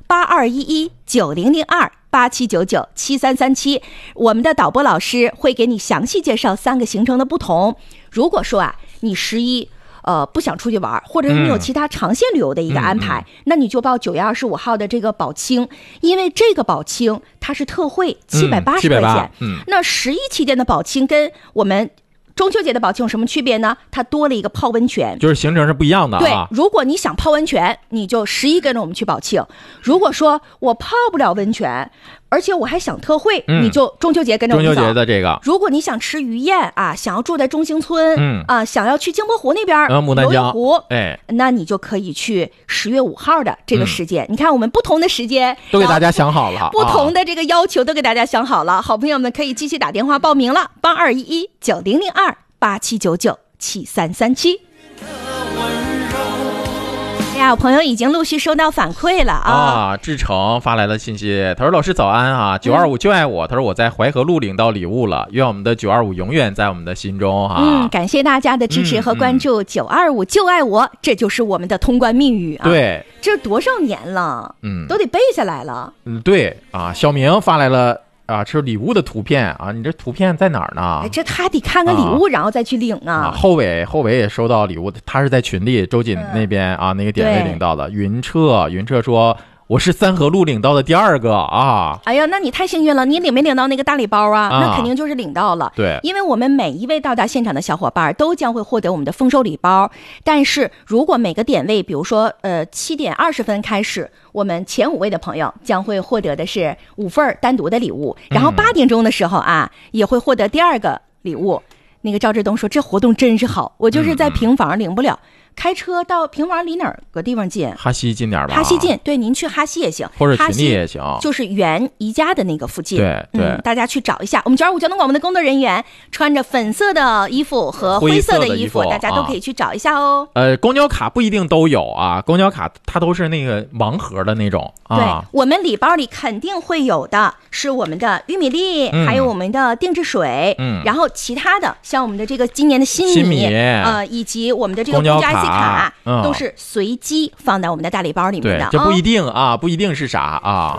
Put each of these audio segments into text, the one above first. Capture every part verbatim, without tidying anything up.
八二一一九零零二八七九九七三三七，我们的导播老师会给你详细介绍三个行程的不同。如果说啊，你十一呃不想出去玩，或者是你有其他长线旅游的一个安排，嗯、那你就报九月二十五号的这个宝清，因为这个宝清它是特惠七百八十块钱。 嗯， 那十一期间的宝清跟我们中秋节的宝清有什么区别呢？它多了一个泡温泉， 就是行程是不一样的啊。 对，如果你想泡温泉，你就十一跟着我们去宝清；如果说我泡不了温泉，而且我还想特惠，嗯、你就中秋节跟着我们走。 中秋节的这个， 如果你想吃鱼宴啊，想要住在中兴村，嗯啊，想要去镜泊湖那边， 呃，牡丹江湖， 哎， 那你就可以去十月五号的这个时间。嗯、你看，我们不同的时间都给大家想好了， 不同的这个要求都给大家想好了。啊、好朋友们可以继续打电话报名了，八二一一九零零二八七九九七三三七。呀，朋友已经陆续收到反馈了啊！ 啊，志成发来了信息，他说：“老师早安啊，九二五就爱我。嗯”他说：“我在怀河路领到礼物了，愿我们的九二五永远在我们的心中啊！” 嗯，感谢大家的支持和关注，九二五就爱我，这就是我们的通关密语啊！ 对， 这多少年了，嗯，都得背下来了。 嗯，对啊，小明发来了。啊，这是礼物的图片啊！你这图片在哪儿呢？ 哎，这他得看个礼物，啊、然后再去领啊。 啊后伟，后伟也收到礼物，他是在群里周瑾那边、嗯、啊那个点位领到的。云彻，云彻说我是三河路领到的第二个啊！ 哎呀，那你太幸运了，你领没领到那个大礼包啊？啊那肯定就是领到了。 对， 因为我们每一位到达现场的小伙伴都将会获得我们的丰收礼包。但是如果每个点位，比如说呃七点二十分开始，我们前五位的朋友将会获得的是五份单独的礼物，然后八点钟的时候啊、嗯、也会获得第二个礼物。那个赵志东说这活动真是好，我就是在平房领不了。嗯开车到平房离哪个地方近？ 哈西近点吧。 哈西近，对，您去哈西也行， 或者群里也行， 就是原宜家的那个附近。 对对、 嗯，大家去找一下。我们九二五交通广播的工作人员穿着粉色的衣服和灰色的衣服， 衣服大家都可以去找一下哦。 啊、呃，公交卡不一定都有啊，公交卡它都是那个盲盒的那种。啊、 对，我们礼包里肯定会有的是我们的玉米粒，嗯、还有我们的定制水，嗯，然后其他的像我们的这个今年的新米， 新米呃，以及我们的这个公交 I C 卡。 嗯都是随机放在我们的大礼包里面的， 对，这不一定啊，不一定是啥啊。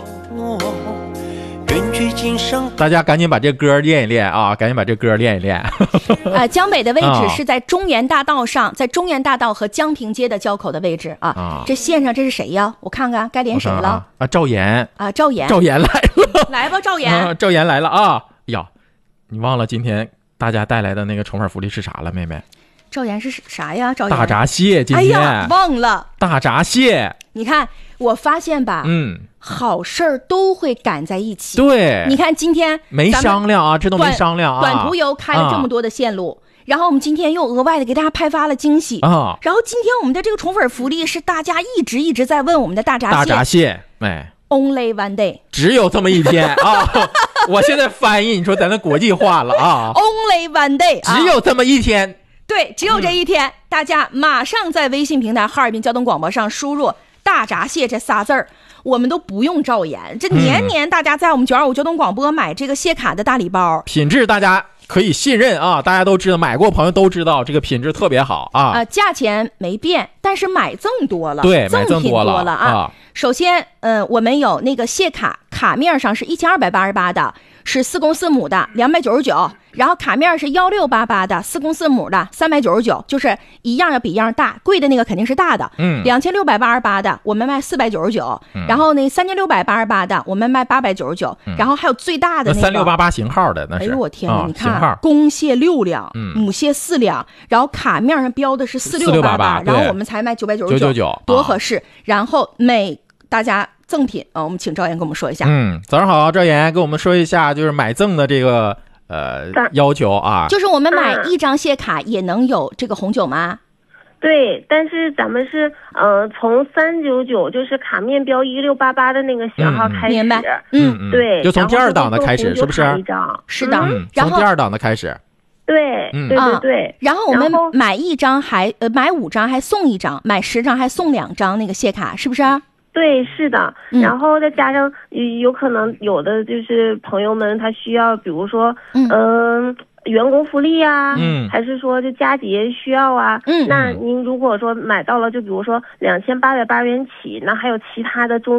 大家赶紧把这歌练一练啊！赶紧把这歌练一练。 呃，江北的位置是在中原大道上，在中原大道和江平街的交口的位置啊。啊这线上这是谁呀？我看看该连谁了啊？ 啊，赵岩啊，赵岩， 赵岩来了， 来吧，赵岩、 啊，赵岩来了啊！呀，你忘了今天大家带来的那个宠粉福利是啥了，妹妹？ 赵岩是啥呀？赵岩大闸蟹，今天哎呀忘了大闸蟹。 你看，我发现吧， 嗯， 好事儿都会赶在一起。 对， 你看今天没商量啊，这都没商量啊。 短途游开了这么多的线路，啊、然后我们今天又额外的给大家派发了惊喜啊。然后今天我们的这个宠粉福利是大家一直一直在问我们的大闸蟹， 大闸蟹，哎 ，Only one day， 只有这么一天啊。我现在翻译，你说咱的国际化了啊 ，Only one day， 只有这么一天。 对，只有这一天、嗯，大家马上在微信平台哈尔滨交通广播上输入大闸蟹这仨字儿，我们都不用照言，这年年大家在我们九二五交通广播买这个蟹卡的大礼包， 品质大家可以信任啊，大家都知道，买过朋友都知道这个品质特别好啊。 呃，价钱没变，但是买赠多了， 对， 赠品多了啊。 啊首先，呃，我们有那个蟹卡，卡面上是一千二百八十八的，是四公四母的，两百九十九。然后卡面是幺六八八的，四公四母的，三百九十九，就是一样要比一样大，贵的那个肯定是大的。嗯，两千六百八十八的，我们卖四百九十九。然后那三千六百八十八的，我们卖八百九十九。然后还有最大的那个三六八八型号的，那是。 哎呦我天哪！ 啊、 你看，公蟹六两， 嗯、 母蟹四两，然后卡面上标的是四六八八，然后我们才卖九百九十九，多合适。啊、然后每大家。赠品啊、呃，我们请赵岩跟我们说一下。 嗯，早上好，赵岩跟我们说一下，就是买赠的这个呃要求啊。 就是我们买一张蟹卡也能有这个红酒吗？ 对，但是咱们是呃从三九九就是卡面标一六八八的那个型号开始， 明白？ 嗯， 对， 就从第二档的开始，是不是？ 一张是的， 嗯，从第二档的开始。 对， 嗯、 对对对、 啊。然后我们买一张还呃买五张还送一张，买十张还送两张那个蟹卡，是不是？ 对，是的，然后再加上有可能有的就是朋友们他需要，比如说，嗯、呃，员工福利啊，嗯，还是说就佳节需要啊，嗯，那您如果说买到了，就比如说两千八百八元起，那还有其他的中